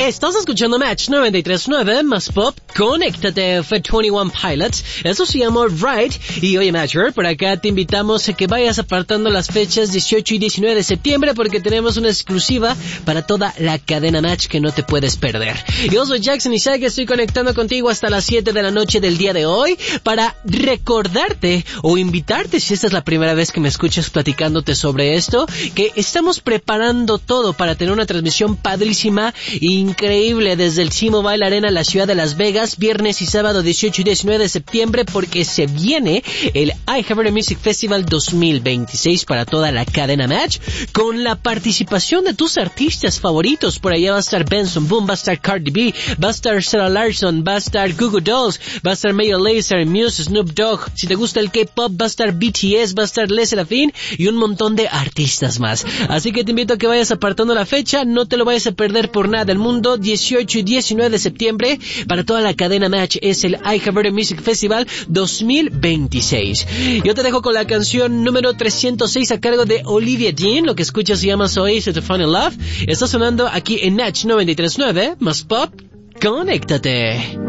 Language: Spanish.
Estás escuchando Match 93.9 más Pop. Conéctate, fue 21 Pilots. Eso se llamó Right. Y oye, Matcher, por acá te invitamos a que vayas apartando las fechas 18 y 19 de septiembre porque tenemos una exclusiva para toda la cadena Match que no te puedes perder. Yo soy Jackson Isaac, estoy conectando contigo hasta las 7 de la noche del día de hoy para recordarte o invitarte, si esta es la primera vez que me escuchas platicándote sobre esto, que estamos preparando todo para tener una transmisión padrísima, increíble desde el T-Mobile Arena en la ciudad de Las Vegas, viernes y sábado 18 y 19 de septiembre, porque se viene el iHeartMedia Music Festival 2026 para toda la cadena Match, con la participación de tus artistas favoritos. Por allá va a estar Benson Boone, va a estar Cardi B, va a estar Sarah Larson, va a estar Goo Goo Dolls, va a estar Major Lazer, Muse, Snoop Dogg. Si te gusta el K-pop, va a estar BTS, va a estar Les Serafin y un montón de artistas más. Así que te invito a que vayas apartando la fecha, no te lo vayas a perder por nada del mundo. 18 y 19 de septiembre para toda la cadena Match es el iHeartMedia Music Festival 2026. Yo te dejo con la canción número 306 a cargo de Olivia Dean. Lo que escuchas se llama So Easy to Fall in Love. Está sonando aquí en Match 93.9 más Pop. Conéctate.